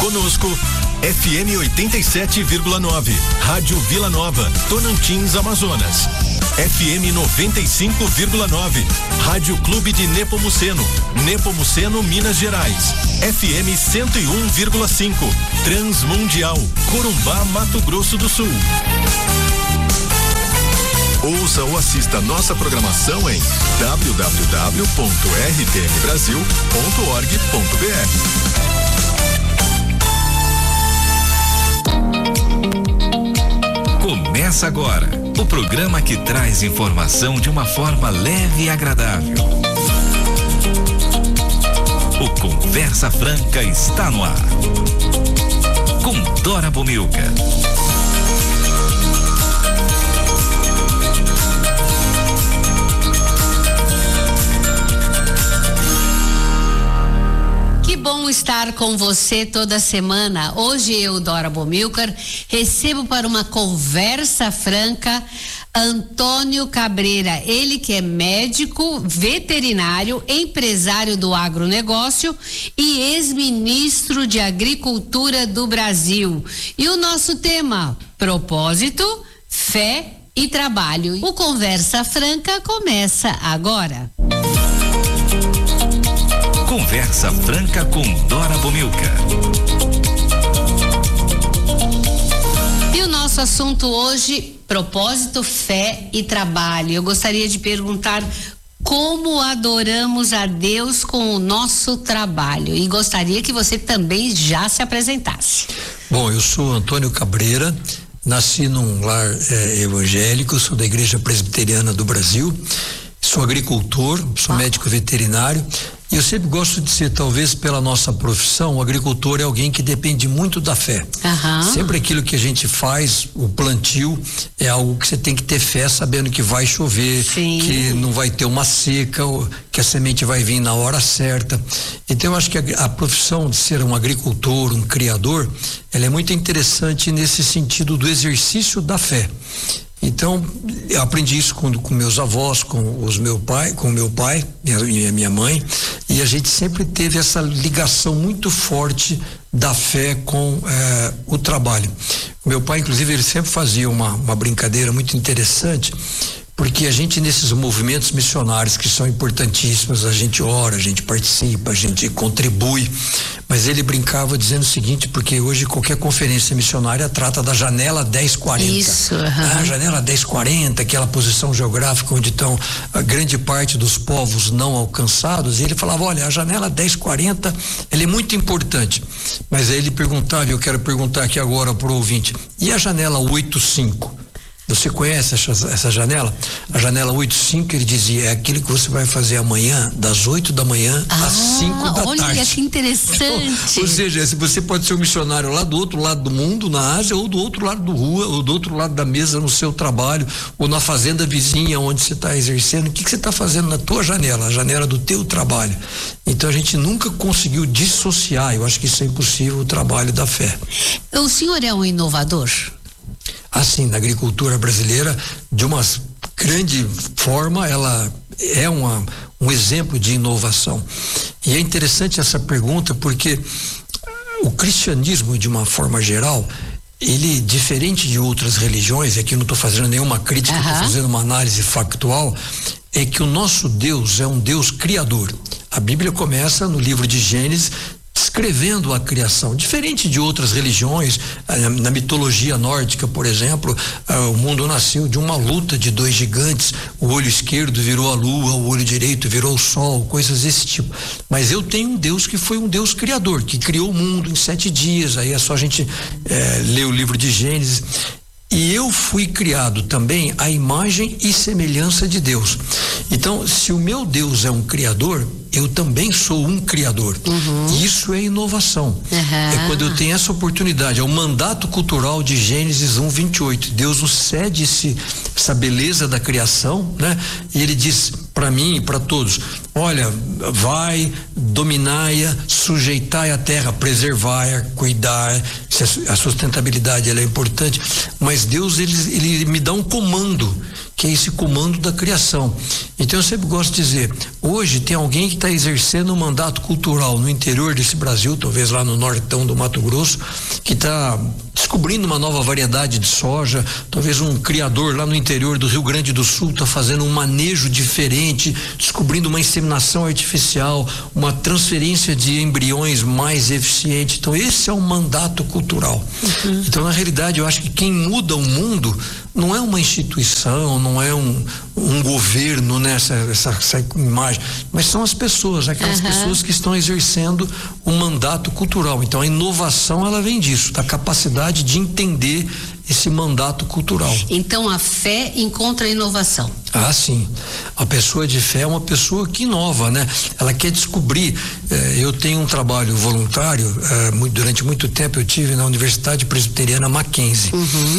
conosco. FM 87,9, Rádio Vila Nova, Tonantins, Amazonas. FM 95,9, Rádio Clube de Nepomuceno, Nepomuceno, Minas Gerais. FM 101,5, Transmundial, Corumbá, Mato Grosso do Sul. Ouça ou assista nossa programação em www.rtmbrasil.org.br. Começa agora o programa que traz informação de uma forma leve e agradável. O Conversa Franca está no ar. Com Dora Bomilca. Que bom estar com você toda semana. Hoje eu, Dora Bomilcar, recebo para uma conversa franca Antônio Cabreira, ele que é médico, veterinário, empresário do agronegócio e ex-ministro de Agricultura do Brasil. E o nosso tema, propósito, fé e trabalho. O Conversa Franca começa agora. Conversa Franca com Dora Bomilca. E o nosso assunto hoje, propósito, fé e trabalho. Eu gostaria de perguntar como adoramos a Deus com o nosso trabalho. E gostaria que você também já se apresentasse. Bom, eu sou Antônio Cabreira, nasci num lar evangélico, sou da Igreja Presbiteriana do Brasil, sou agricultor, sou médico veterinário. E eu sempre gosto de dizer, talvez pela nossa profissão, o agricultor é alguém que depende muito da fé. Sempre aquilo que a gente faz, o plantio, é algo que você tem que ter fé, sabendo que vai chover, que não vai ter uma seca, que a semente vai vir na hora certa. Então eu acho que a profissão de ser um agricultor, um criador, ela é muito interessante nesse sentido do exercício da fé. Então, eu aprendi isso com meus avós, com meu pai e minha mãe, e a gente sempre teve essa ligação muito forte da fé com o trabalho. Meu pai, inclusive, ele sempre fazia uma brincadeira muito interessante, porque a gente, nesses movimentos missionários que são importantíssimos, a gente ora, a gente participa, a gente contribui, mas ele brincava dizendo o seguinte, porque hoje qualquer conferência missionária trata da janela 1040. Isso, A janela 1040, aquela posição geográfica onde estão a grande parte dos povos não alcançados, e ele falava, olha, a janela 1040, ela é muito importante, mas aí ele perguntava, e eu quero perguntar aqui agora pro ouvinte, e a janela 85? Você conhece essa janela? A janela 85, ele dizia, é aquilo que você vai fazer amanhã, das 8 da manhã às 5 da tarde. Olha que interessante. Ou seja, você pode ser um missionário lá do outro lado do mundo, na Ásia, ou do outro lado da rua, ou do outro lado da mesa no seu trabalho, ou na fazenda vizinha onde você está exercendo. O que você está fazendo na tua janela, a janela do teu trabalho? Então a gente nunca conseguiu dissociar, eu acho que isso é impossível, o trabalho da fé. O senhor é um inovador? Assim, na agricultura brasileira, de uma grande forma, ela é um exemplo de inovação. E é interessante essa pergunta porque o cristianismo, de uma forma geral, ele, diferente de outras religiões, e aqui não estou fazendo nenhuma crítica, estou fazendo uma análise factual, é que o nosso Deus é um Deus criador. A Bíblia começa no livro de Gênesis, descrevendo a criação, diferente de outras religiões. Na mitologia nórdica, por exemplo, o mundo nasceu de uma luta de dois gigantes, o olho esquerdo virou a lua, o olho direito virou o sol, coisas desse tipo. Mas eu tenho um Deus que foi um Deus criador, que criou o mundo em 7 dias, aí é só a gente ler o livro de Gênesis. E eu fui criado também à imagem e semelhança de Deus. Então, se o meu Deus é um criador, eu também sou um criador. Isso é inovação. É quando eu tenho essa oportunidade, é o mandato cultural de Gênesis 1:28. Deus nos cede essa beleza da criação, né? E ele diz para mim e para todos, olha, vai, dominai-a, sujeitai a terra, preservai-a, cuidar, a sustentabilidade ela é importante, mas Deus ele me dá um comando que é esse comando da criação. Então eu sempre gosto de dizer, hoje tem alguém que está exercendo um mandato cultural no interior desse Brasil, talvez lá no nortão do Mato Grosso, que está descobrindo uma nova variedade de soja, talvez um criador lá no interior do Rio Grande do Sul está fazendo um manejo diferente, descobrindo uma inseminação artificial, uma transferência de embriões mais eficiente. Então esse é um mandato cultural. Então na realidade eu acho que quem muda o mundo não é uma instituição, não é um governo, né, essa imagem, mas são as pessoas, aquelas pessoas que estão exercendo um mandato cultural. Então a inovação, ela vem disso, da capacidade de entender esse mandato cultural. Então a fé encontra a inovação. Ah, sim. A pessoa de fé é uma pessoa que inova, né? Ela quer descobrir. Eu tenho um trabalho voluntário, durante muito tempo eu tive na Universidade Presbiteriana Mackenzie.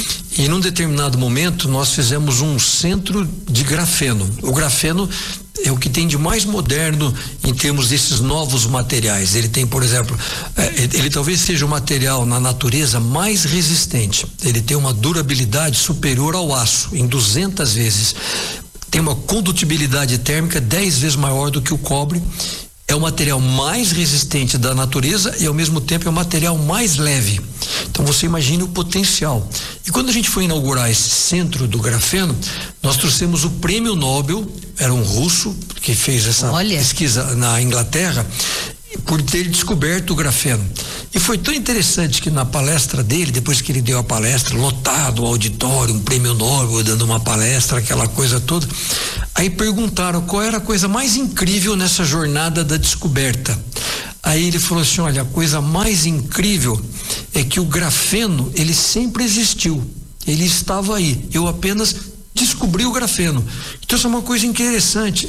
E num determinado momento nós fizemos um centro de grafeno. O grafeno é o que tem de mais moderno em termos desses novos materiais. Ele tem, por exemplo, ele talvez seja o material na natureza mais resistente. Ele tem uma durabilidade superior ao aço, em 200 vezes. Tem uma condutibilidade térmica 10 vezes maior do que o cobre. É o material mais resistente da natureza e ao mesmo tempo é o material mais leve. Então você imagina o potencial. E quando a gente foi inaugurar esse centro do grafeno, nós trouxemos o prêmio Nobel, era um russo que fez essa pesquisa na Inglaterra, por ter descoberto o grafeno. E foi tão interessante que na palestra dele, depois que ele deu a palestra, lotado o auditório, um prêmio Nobel dando uma palestra, aquela coisa toda, aí perguntaram qual era a coisa mais incrível nessa jornada da descoberta. Aí ele falou assim, olha, a coisa mais incrível é que o grafeno, ele sempre existiu, ele estava aí, eu apenas descobri o grafeno. Então isso é uma coisa interessante,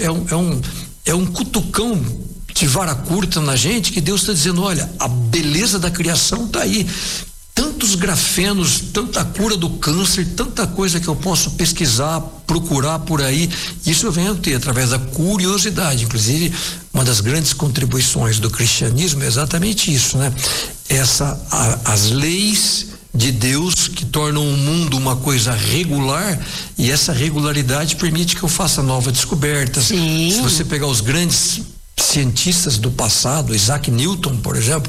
é um cutucão de vara curta na gente, que Deus está dizendo, olha, a beleza da criação está aí, tantos grafenos, tanta cura do câncer, tanta coisa que eu posso pesquisar, procurar por aí. Isso eu venho a ter através da curiosidade. Inclusive, uma das grandes contribuições do cristianismo é exatamente isso, né? As leis de Deus que tornam o mundo uma coisa regular, e essa regularidade permite que eu faça novas descobertas. Sim. Se você pegar os grandes cientistas do passado, Isaac Newton, por exemplo,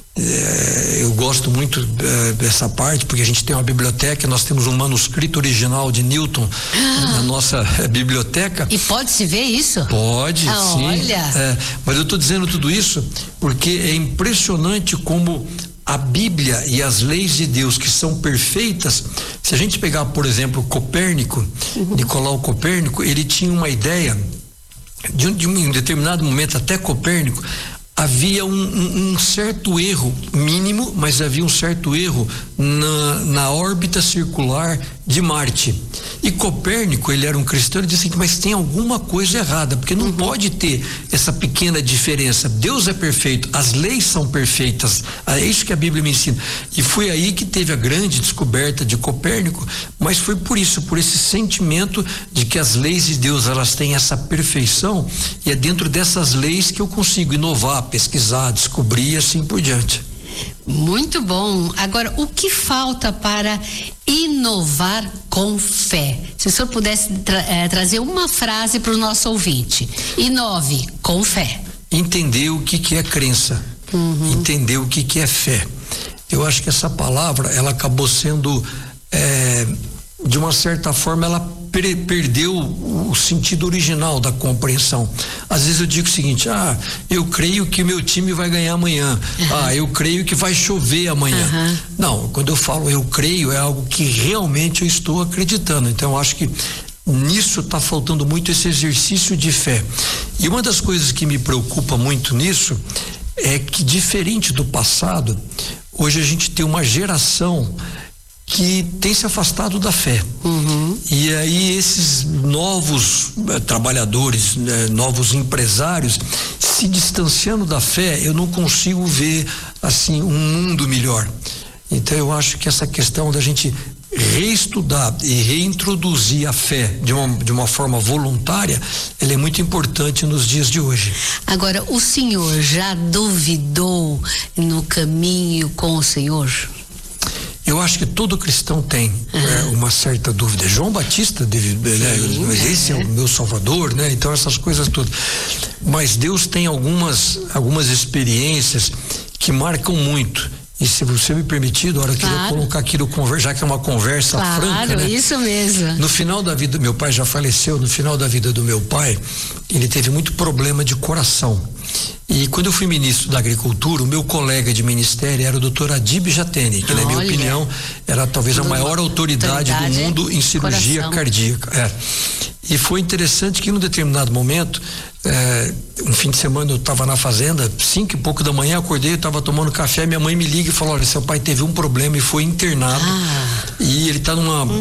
eu gosto muito dessa parte, porque a gente tem uma biblioteca, nós temos um manuscrito original de Newton na nossa biblioteca. E pode se ver isso? Pode, sim. Olha. Mas eu estou dizendo tudo isso porque é impressionante como a Bíblia e as leis de Deus, que são perfeitas. Se a gente pegar, por exemplo, Copérnico, Nicolau Copérnico, ele tinha uma ideia de um determinado momento, até Copérnico, havia um certo erro mínimo, mas havia um certo erro na órbita circular de Marte. E Copérnico, ele era um cristão, ele disse assim, mas tem alguma coisa errada, porque não pode ter essa pequena diferença. Deus é perfeito, as leis são perfeitas, é isso que a Bíblia me ensina. E foi aí que teve a grande descoberta de Copérnico, mas foi por isso, por esse sentimento de que as leis de Deus, elas têm essa perfeição, e é dentro dessas leis que eu consigo inovar, pesquisar, descobrir e assim por diante. Muito bom. Agora, o que falta para inovar com fé? Se o senhor pudesse trazer uma frase para o nosso ouvinte. Inove com fé. Entender o que é crença. Entender o que é fé. Eu acho que essa palavra, ela acabou sendo, de uma certa forma, ela perdeu o sentido original da compreensão. Às vezes eu digo o seguinte, eu creio que meu time vai ganhar amanhã, eu creio que vai chover amanhã. Não, quando eu falo eu creio, é algo que realmente eu estou acreditando. Então eu acho que nisso está faltando muito esse exercício de fé. E uma das coisas que me preocupa muito nisso é que, diferente do passado, hoje a gente tem uma geração que tem se afastado da fé. E aí esses novos trabalhadores, novos empresários, se distanciando da fé, eu não consigo ver assim um mundo melhor. Então eu acho que essa questão da gente reestudar e reintroduzir a fé de uma forma voluntária, ela é muito importante nos dias de hoje. Agora, o senhor já duvidou no caminho com o Senhor? Eu acho que todo cristão tem uma certa dúvida. João Batista, esse é o meu Salvador, né? Então essas coisas todas. Mas Deus tem algumas experiências que marcam muito. E se você me permitir, Dora, eu queria colocar aquilo, já que é uma conversa franca, né? Claro, isso mesmo. No final da vida, meu pai já faleceu, no final da vida do meu pai, ele teve muito problema de coração. E quando eu fui ministro da Agricultura, o meu colega de ministério era o Dr. Adib Jatene, que na minha opinião era talvez a maior autoridade do mundo em cirurgia cardíaca. E foi interessante que num determinado momento, um fim de semana eu estava na fazenda, 5 e pouco da manhã, acordei, eu estava tomando café, minha mãe me liga e falou: olha, seu pai teve um problema e foi internado, e ele está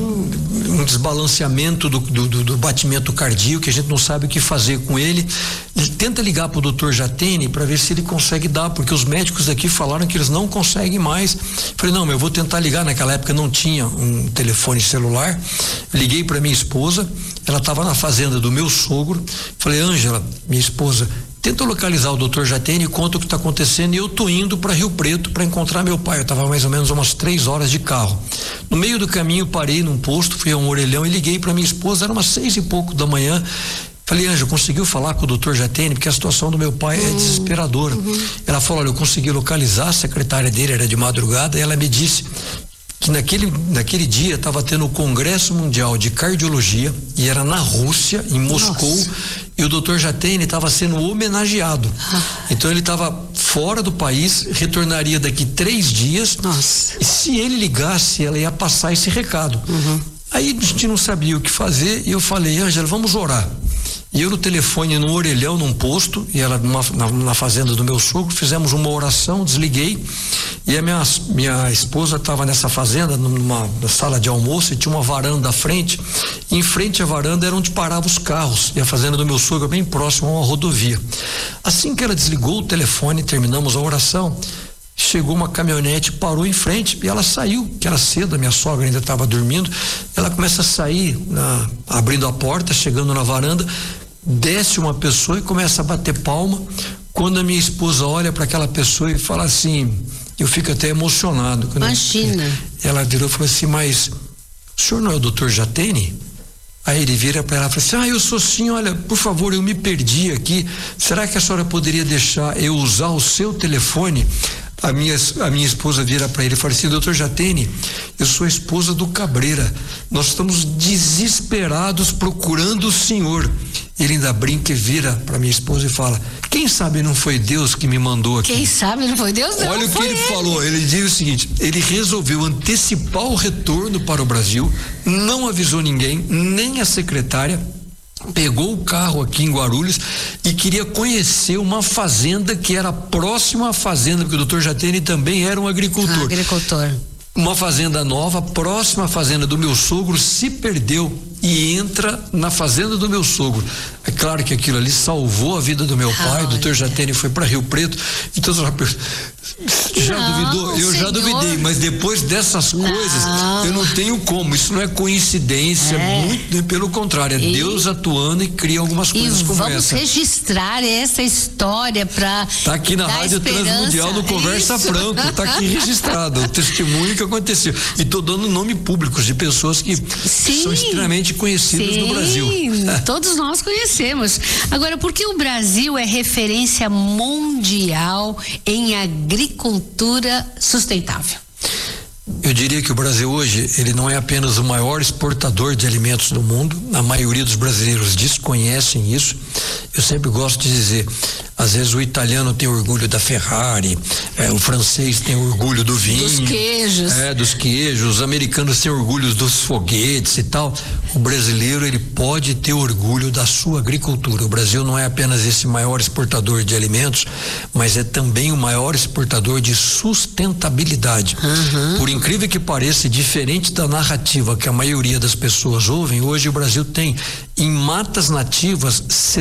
um desbalanceamento do batimento cardíaco, que a gente não sabe o que fazer com ele. Ele tenta ligar para o Dr. Jatene para ver se ele consegue dar, porque os médicos daqui falaram que eles não conseguem mais. Falei, não, mas eu vou tentar ligar. Naquela época não tinha um telefone celular. Liguei para minha esposa, ela estava na fazenda do meu sogro. Falei, Ângela, minha esposa, tenta localizar o Dr. Jatene e conta o que está acontecendo, e eu tô indo para Rio Preto para encontrar meu pai. Eu estava mais ou menos umas 3 horas de carro. No meio do caminho parei num posto, fui a um orelhão e liguei para minha esposa, era umas 6 e pouco da manhã. Falei, Ângela, conseguiu falar com o Dr. Jatene? Porque a situação do meu pai é desesperadora. Ela falou, olha, eu consegui localizar, a secretária dele era de madrugada, e ela me disse que naquele dia estava tendo o Congresso Mundial de Cardiologia, e era na Rússia, em Moscou, e o Dr. Jatene estava sendo homenageado. Então ele estava fora do país, retornaria daqui 3 dias, e se ele ligasse, ela ia passar esse recado. Aí a gente não sabia o que fazer, e eu falei, Ângela, vamos orar. E eu no telefone, no orelhão, num posto, e ela na fazenda do meu sogro, fizemos uma oração, desliguei, e a minha esposa estava nessa fazenda, numa sala de almoço, e tinha uma varanda à frente, e em frente à varanda era onde paravam os carros, e a fazenda do meu sogro bem próximo a uma rodovia. Assim que ela desligou o telefone, terminamos a oração, chegou uma caminhonete, parou em frente, e ela saiu, que era cedo, a minha sogra ainda estava dormindo. Ela começa a sair, abrindo a porta, chegando na varanda, desce uma pessoa e começa a bater palma. Quando a minha esposa olha para aquela pessoa e fala assim, eu fico até emocionado. Imagina. Ela virou e falou assim, mas o senhor não é o Dr. Jatene? Aí ele vira para ela e fala assim, eu sou sim, olha, por favor, eu me perdi aqui, será que a senhora poderia deixar eu usar o seu telefone? A minha esposa vira para ele e fala assim, Dr. Jatene, eu sou a esposa do Cabreira, nós estamos desesperados procurando o senhor. Ele ainda brinca e vira para minha esposa e fala, quem sabe não foi Deus que me mandou aqui? Quem sabe não foi Deus? Não, olha o que ele falou, ele diz o seguinte, ele resolveu antecipar o retorno para o Brasil, não avisou ninguém, nem a secretária, pegou o carro aqui em Guarulhos e queria conhecer uma fazenda que era próxima à fazenda, porque o Dr. Jatene também era um agricultor. Agricultor. Uma fazenda nova, próxima à fazenda do meu sogro, se perdeu e entra na fazenda do meu sogro. É claro que aquilo ali salvou a vida do meu pai. O Dr. Jatene foi para Rio Preto. Então já duvidou? Eu já duvidei, mas depois dessas coisas eu não tenho como. Isso não é coincidência, muito pelo contrário, é Deus atuando e cria algumas coisas como essa. Vamos registrar essa história para tá aqui na Rádio Transmundial no Conversa Franco, tá aqui registrado o testemunho que aconteceu. E tô dando nome públicos de pessoas que são extremamente conhecidas no Brasil. Todos nós conhecemos. Agora, por que o Brasil é referência mundial em agricultura sustentável? Eu diria que o Brasil hoje, ele não é apenas o maior exportador de alimentos do mundo, a maioria dos brasileiros desconhecem isso. Eu sempre gosto de dizer, às vezes o italiano tem orgulho da Ferrari, o francês tem orgulho do vinho, dos queijos, os americanos têm orgulho dos foguetes e tal. O brasileiro, ele pode ter orgulho da sua agricultura. O Brasil não é apenas esse maior exportador de alimentos, mas é também o maior exportador de sustentabilidade. Por incrível que pareça, diferente da narrativa que a maioria das pessoas ouvem, hoje o Brasil tem em matas nativas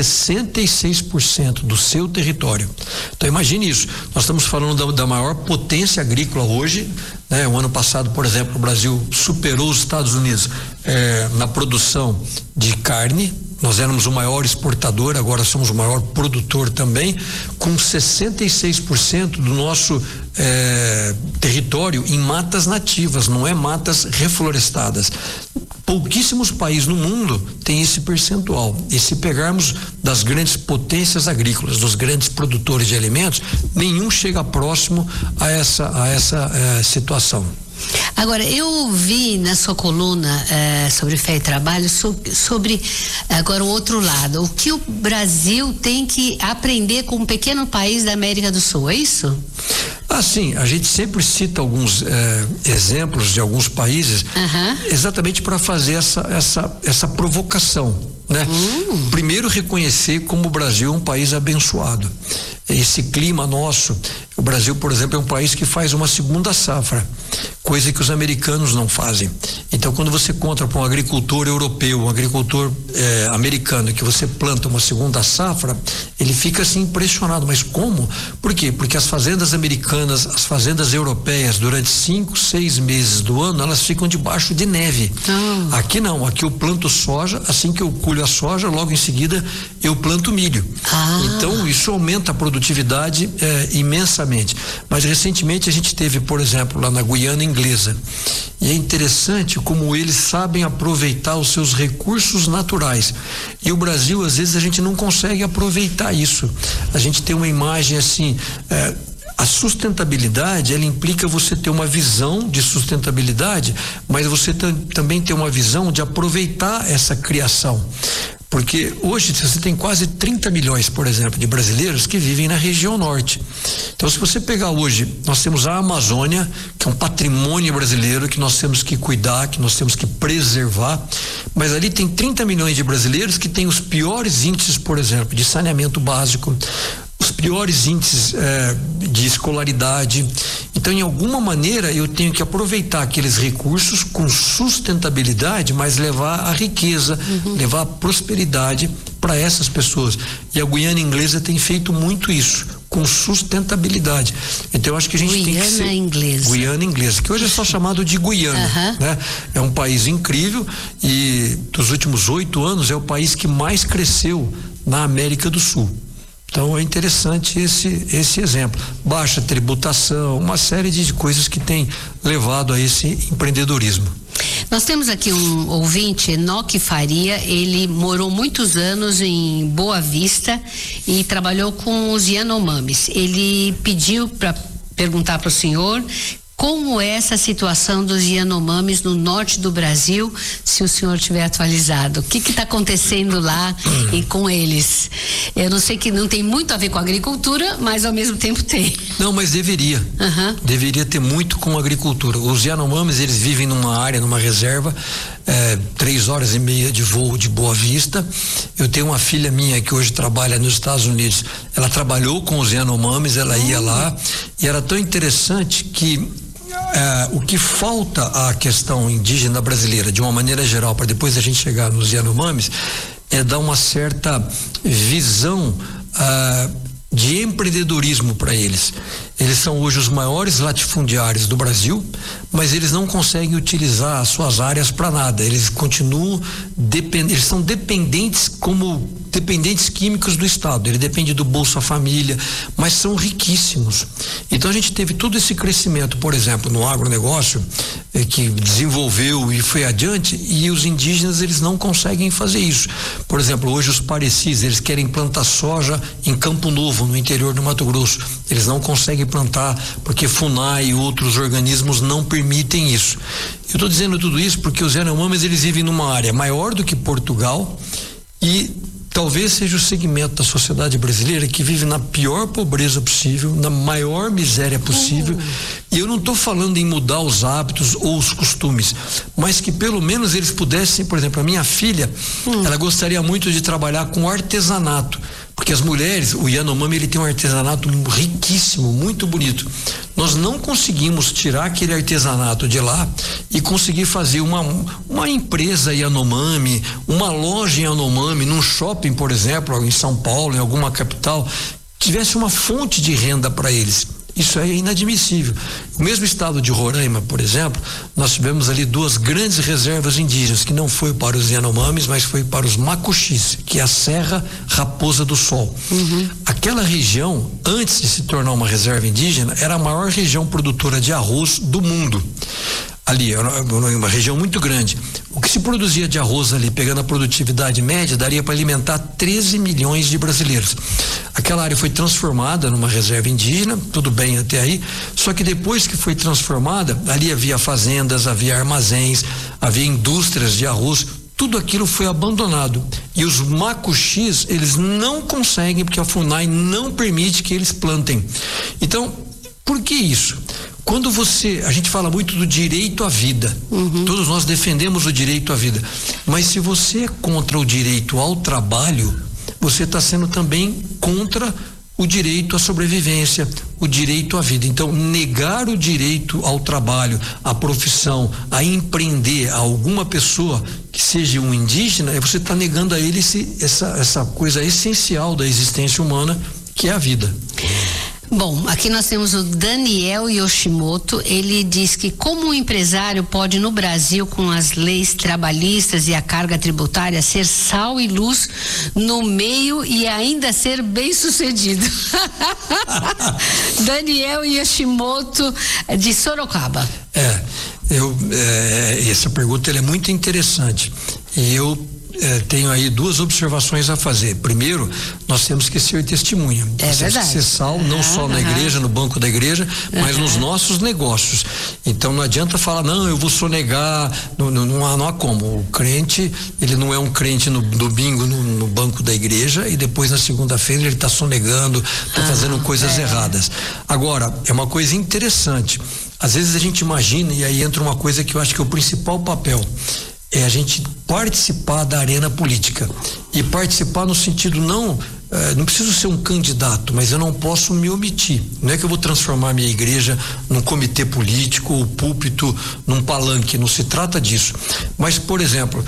66% do seu território. Então imagine isso, nós estamos falando da maior potência agrícola hoje, né? O ano passado, por exemplo, o Brasil superou os Estados Unidos na produção de carne. Nós éramos o maior exportador, agora somos o maior produtor também, com 66% do nosso território em matas nativas, não é matas reflorestadas. Pouquíssimos países no mundo têm esse percentual. E se pegarmos das grandes potências agrícolas, dos grandes produtores de alimentos, nenhum chega próximo a essa situação. Agora, eu vi na sua coluna sobre fé e trabalho sobre agora o outro lado, o que o Brasil tem que aprender com um pequeno país da América do Sul, é isso? Sim, a gente sempre cita alguns exemplos de alguns países, exatamente para fazer essa provocação, né? Primeiro, reconhecer como o Brasil é um país abençoado. Esse clima nosso, o Brasil, por exemplo, é um país que faz uma segunda safra, coisa que os americanos não fazem. Então, quando você encontra para um agricultor europeu, um agricultor americano, que você planta uma segunda safra, ele fica assim impressionado. Mas como? Por quê? Porque as fazendas americanas, as fazendas europeias, durante 5, 6 meses do ano, elas ficam debaixo de neve. Aqui não, aqui eu planto soja, assim que eu colho a soja, logo em seguida eu planto milho. Então, isso aumenta a produtividade imensamente. Mas recentemente a gente teve, por exemplo, lá na Guiana Inglesa, e é interessante como eles sabem aproveitar os seus recursos naturais. E o Brasil, às vezes, a gente não consegue aproveitar isso. A gente tem uma imagem assim, a sustentabilidade, ela implica você ter uma visão de sustentabilidade, mas você também ter uma visão de aproveitar essa criação. Porque hoje você tem quase 30 milhões, por exemplo, de brasileiros que vivem na região norte. Então, se você pegar hoje, nós temos a Amazônia, que é um patrimônio brasileiro que nós temos que cuidar, que nós temos que preservar, mas ali tem 30 milhões de brasileiros que têm os piores índices, por exemplo, de saneamento básico, os piores índices de escolaridade. Então, em alguma maneira, eu tenho que aproveitar aqueles recursos com sustentabilidade, mas levar a riqueza, levar a prosperidade para essas pessoas. E a Guiana Inglesa tem feito muito isso, com sustentabilidade. Então, eu acho que a gente tem que ser... Guiana Inglesa, que hoje é só chamado de Guiana, né? É um país incrível e dos últimos 8 anos é o país que mais cresceu na América do Sul. Então é interessante esse exemplo. Baixa tributação, uma série de coisas que tem levado a esse empreendedorismo. Nós temos aqui um ouvinte, Enoque Faria, ele morou muitos anos em Boa Vista e trabalhou com os Yanomamis. Ele pediu para perguntar para o senhor como é essa situação dos Yanomamis no norte do Brasil, se o senhor tiver atualizado. O que está acontecendo lá e com eles? Eu não sei que não tem muito a ver com a agricultura, mas ao mesmo tempo tem. Não, mas deveria. Deveria ter muito com a agricultura. Os Yanomamis, eles vivem numa área, numa reserva, 3 horas e meia de voo de Boa Vista. Eu tenho uma filha minha que hoje trabalha nos Estados Unidos. Ela trabalhou com os Yanomamis, ela ia lá, e era tão interessante que o que falta à questão indígena brasileira, de uma maneira geral, para depois a gente chegar nos Yanomamis, é dar uma certa visão de empreendedorismo para eles. Eles são hoje os maiores latifundiários do Brasil, mas eles não conseguem utilizar as suas áreas para nada. Eles continuam eles são dependentes como dependentes químicos do Estado. Ele depende do Bolsa Família, mas são riquíssimos. Então a gente teve todo esse crescimento, por exemplo, no agronegócio, que desenvolveu e foi adiante, e os indígenas eles não conseguem fazer isso. Por exemplo, hoje os parecis, eles querem plantar soja em Campo Novo, no interior do Mato Grosso. Eles não conseguem plantar porque FUNAI e outros organismos não permitem isso. Eu estou dizendo tudo isso porque os Yanomamis eles vivem numa área maior do que Portugal e talvez seja o segmento da sociedade brasileira que vive na pior pobreza possível, na maior miséria possível. E eu não estou falando em mudar os hábitos ou os costumes, mas que pelo menos eles pudessem, por exemplo, a minha filha, ela gostaria muito de trabalhar com artesanato. Porque as mulheres, o Yanomami, ele tem um artesanato riquíssimo, muito bonito. Nós não conseguimos tirar aquele artesanato de lá e conseguir fazer uma empresa Yanomami, uma loja Yanomami, num shopping, por exemplo, em São Paulo, em alguma capital, tivesse uma fonte de renda para eles. Isso é inadmissível. O mesmo estado de Roraima, por exemplo, nós tivemos ali 2 grandes reservas indígenas, que não foi para os Yanomamis, mas foi para os Macuxis, que é a Serra Raposa do Sol. Aquela região, antes de se tornar uma reserva indígena, era a maior região produtora de arroz do mundo. Ali, é uma região muito grande. O que se produzia de arroz ali, pegando a produtividade média, daria para alimentar 13 milhões de brasileiros. Aquela área foi transformada numa reserva indígena, tudo bem até aí, só que depois que foi transformada, ali havia fazendas, havia armazéns, havia indústrias de arroz, tudo aquilo foi abandonado. E os Macuxis, eles não conseguem, porque a FUNAI não permite que eles plantem. Então, por que isso? Quando a gente fala muito do direito à vida, todos nós defendemos o direito à vida, mas se você é contra o direito ao trabalho, você está sendo também contra o direito à sobrevivência, o direito à vida. Então, negar o direito ao trabalho, à profissão, a empreender a alguma pessoa que seja um indígena, você está negando a ele essa coisa essencial da existência humana, que é a vida. Bom, aqui nós temos o Daniel Yoshimoto. Ele diz que como um empresário pode no Brasil, com as leis trabalhistas e a carga tributária, ser sal e luz no meio e ainda ser bem sucedido. Daniel Yoshimoto, de Sorocaba. Essa pergunta é muito interessante e eu tenho aí 2 observações a fazer. Primeiro, nós temos que ser testemunha. Nós temos que ser sal, não só na igreja, no banco da igreja, mas nos nossos negócios. Então não adianta falar, não, eu vou sonegar, não há como. O crente, ele não é um crente no domingo no banco da igreja e depois na segunda-feira ele está sonegando, está fazendo coisas erradas. Agora, é uma coisa interessante. Às vezes a gente imagina, e aí entra uma coisa que eu acho que é o principal papel, é a gente participar da arena política. E participar no sentido não preciso ser um candidato, mas eu não posso me omitir. Não é que eu vou transformar minha igreja num comitê político, ou púlpito num palanque, não se trata disso. Mas, por exemplo,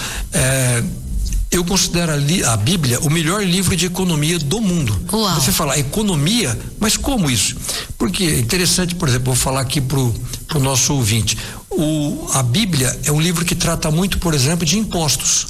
eu considero a Bíblia o melhor livro de economia do mundo. Uau. Você fala economia, mas como isso? Porque é interessante, por exemplo, vou falar aqui pro nosso ouvinte. A Bíblia é um livro que trata muito, por exemplo, de impostos.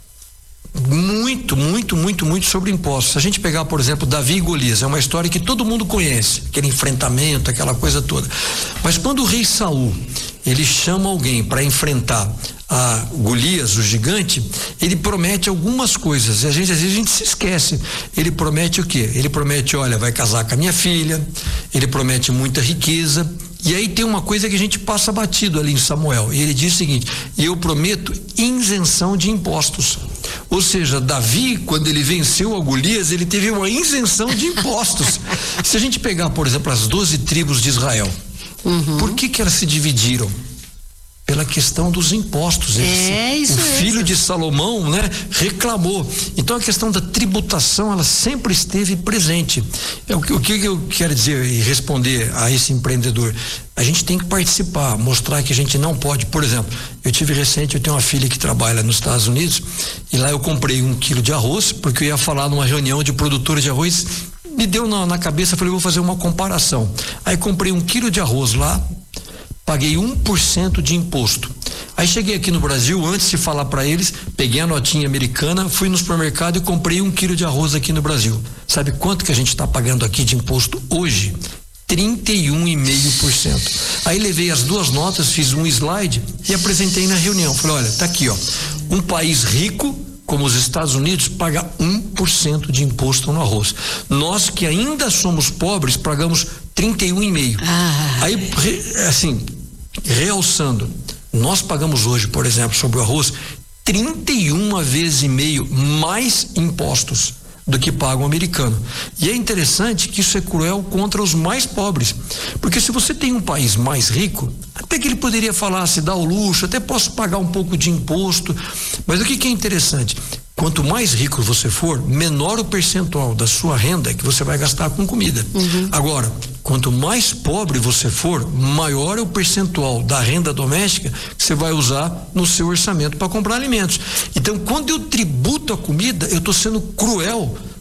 Muito sobre impostos. Se a gente pegar, por exemplo, Davi e Golias, é uma história que todo mundo conhece, aquele enfrentamento, aquela coisa toda. Mas quando o rei Saul, ele chama alguém para enfrentar a Golias, o gigante, ele promete algumas coisas, e às vezes a gente se esquece. Ele promete o quê? Ele promete, olha, vai casar com a minha filha, ele promete muita riqueza, e aí tem uma coisa que a gente passa batido ali em Samuel, e ele diz o seguinte: e eu prometo isenção de impostos. Ou seja, Davi, quando ele venceu a Golias, ele teve uma isenção de impostos. Se a gente pegar, por exemplo, as 12 tribos de Israel, por que elas se dividiram? Pela questão dos impostos. O filho de Salomão, né, reclamou. Então a questão da tributação, ela sempre esteve presente. O que eu quero dizer e responder a esse empreendedor? A gente tem que participar, mostrar que a gente não pode. Por exemplo, eu tenho uma filha que trabalha nos Estados Unidos, e lá eu comprei 1 quilo de arroz, porque eu ia falar numa reunião de produtores de arroz, me deu na cabeça, falei, vou fazer uma comparação. Aí comprei 1 quilo de arroz lá, paguei 1% de imposto. Aí cheguei aqui no Brasil, antes de falar para eles, peguei a notinha americana, fui no supermercado e comprei 1 quilo de arroz aqui no Brasil. Sabe quanto que a gente está pagando aqui de imposto hoje? 31,5%. Aí levei as 2 notas, fiz um slide e apresentei na reunião. Falei, olha, tá aqui, ó. Um país rico como os Estados Unidos paga 1% de imposto no arroz. Nós que ainda somos pobres pagamos 31,5%. Aí, assim, realçando, nós pagamos hoje, por exemplo, sobre o arroz, 31,5 vezes mais impostos do que paga o americano. E é interessante que isso é cruel contra os mais pobres, porque se você tem um país mais rico, até que ele poderia falar, se dá o luxo, até posso pagar um pouco de imposto, mas o que é interessante? Quanto mais rico você for, menor o percentual da sua renda que você vai gastar com comida. Agora, quanto mais pobre você for, maior é o percentual da renda doméstica que você vai usar no seu orçamento para comprar alimentos. Então, quando eu tributo a comida, eu estou sendo cruel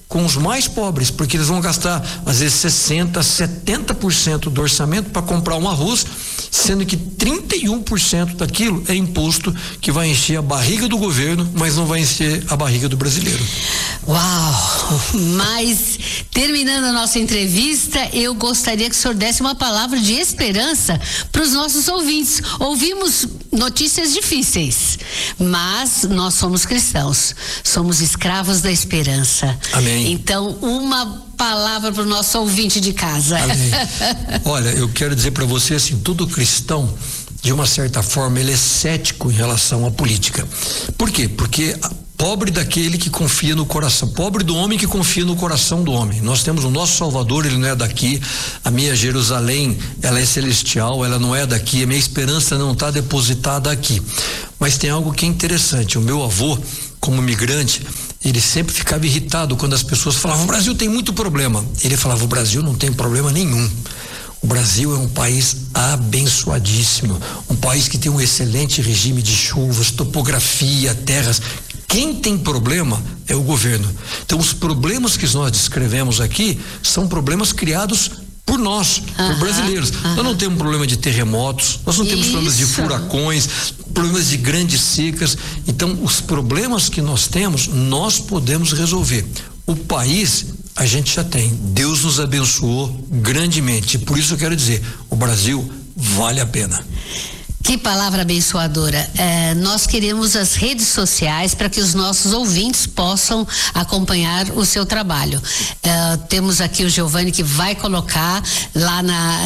com os mais pobres, porque eles vão gastar às vezes 60%, 70% do orçamento para comprar um arroz, sendo que 31% daquilo é imposto que vai encher a barriga do governo, mas não vai encher a barriga do brasileiro. Uau! Mas, terminando a nossa entrevista, eu gostaria que o senhor desse uma palavra de esperança para os nossos ouvintes. Ouvimos notícias difíceis, mas nós somos cristãos, somos escravos da esperança. Amém. Então, uma palavra para o nosso ouvinte de casa. Amém. Olha, eu quero dizer para você assim, todo cristão, de uma certa forma, ele é cético em relação à política. Por quê? Porque pobre daquele que confia no coração, pobre do homem que confia no coração do homem. Nós temos o nosso Salvador, ele não é daqui, a minha Jerusalém, ela é celestial, ela não é daqui, a minha esperança não está depositada aqui. Mas tem algo que é interessante, o meu avô, como migrante, ele sempre ficava irritado quando as pessoas falavam: o Brasil tem muito problema. Ele falava: o Brasil não tem problema nenhum. O Brasil é um país abençoadíssimo, um país que tem um excelente regime de chuvas, topografia, terras. Quem tem problema é o governo. Então, os problemas que nós descrevemos aqui são problemas criados por nós, por brasileiros. Nós não temos problema de terremotos, nós não temos problemas de furacões, problemas de grandes secas. Então, os problemas que nós temos, nós podemos resolver. O país, a gente já tem. Deus nos abençoou grandemente. Por isso eu quero dizer, o Brasil vale a pena. Que palavra abençoadora. Nós queremos as redes sociais para que os nossos ouvintes possam acompanhar o seu trabalho. Temos aqui o Giovanni que vai colocar lá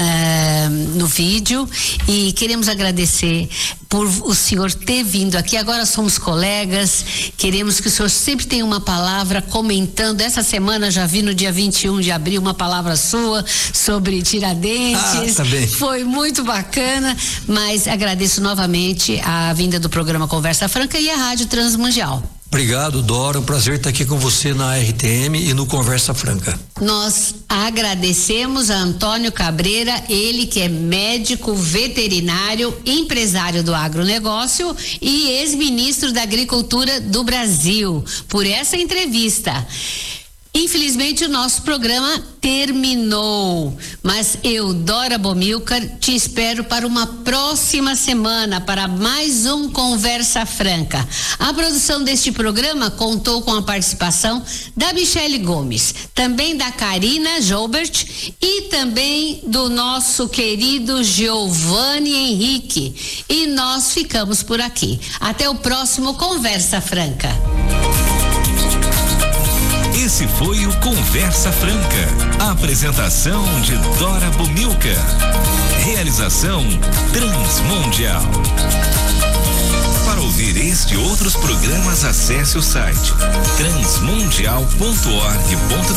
no vídeo, e queremos agradecer por o senhor ter vindo aqui. Agora somos colegas, queremos que o senhor sempre tenha uma palavra comentando. Essa semana já vi no dia 21 de abril uma palavra sua sobre Tiradentes. Tá bem. Foi muito bacana, mas agradeço novamente a vinda do programa Conversa Franca e a Rádio Transmundial. Obrigado, Dora, é um prazer estar aqui com você na RTM e no Conversa Franca. Nós agradecemos a Antônio Cabreira, ele que é médico veterinário, empresário do agronegócio e ex-ministro da Agricultura do Brasil, por essa entrevista. Infelizmente o nosso programa terminou, mas eu, Dora Bomilcar, te espero para uma próxima semana para mais um Conversa Franca. A produção deste programa contou com a participação da Michele Gomes, também da Karina Joubert e também do nosso querido Giovanni Henrique. E nós ficamos por aqui. Até o próximo Conversa Franca. Esse foi o Conversa Franca. A apresentação de Dora Bomilcar. Realização Transmundial. Para ouvir este e outros programas, acesse o site transmundial.org.br.